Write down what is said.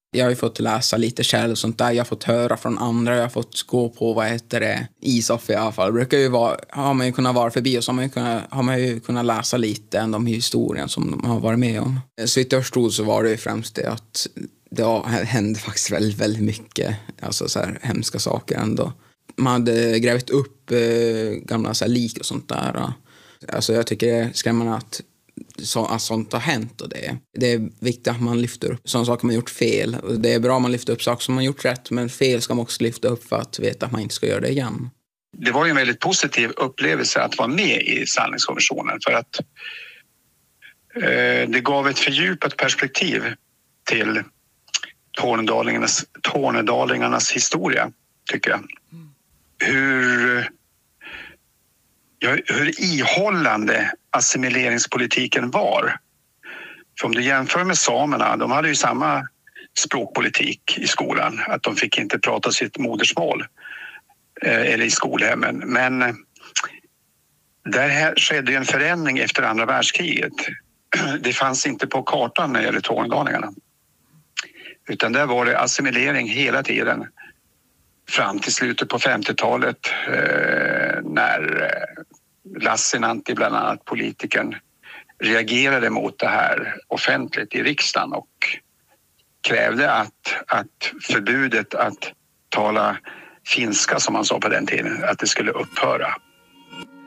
Jag har ju fått läsa lite själv och sånt där. Jag har fått höra från andra. Jag har fått gå på, ISOF i alla fall. Det brukar ju vara, har man ju kunnat vara förbi och så har man ju kunnat läsa lite än de historien som de har varit med om. Så jag förstod så var det ju främst det att det hände faktiskt väldigt, väldigt mycket. Alltså så här hemska saker ändå. Man hade grävt upp gamla så här lik och sånt där. Alltså jag tycker det är skrämmande att sånt har hänt, och det är viktigt att man lyfter upp sådana saker man gjort fel. Och det är bra att man lyfter upp saker som man gjort rätt, men fel ska man också lyfta upp för att veta att man inte ska göra det igen. Det var ju en väldigt positiv upplevelse att vara med i sanningskommissionen, för att det gav ett fördjupat perspektiv till tornedalingarnas historia, tycker jag. Hur ihållande assimileringspolitiken var. För om du jämför med samerna, de hade ju samma språkpolitik i skolan, att de fick inte prata sitt modersmål eller i skolhemmen. Men där här skedde en förändring efter andra världskriget. Det fanns inte på kartan när det gäller tornedalingarna. Utan där var det assimilering hela tiden. Fram till slutet på 50-talet när Lassinantti, bland annat politikern, reagerade mot det här offentligt i riksdagen och krävde att förbudet att tala finska, som man sa på den tiden, att det skulle upphöra.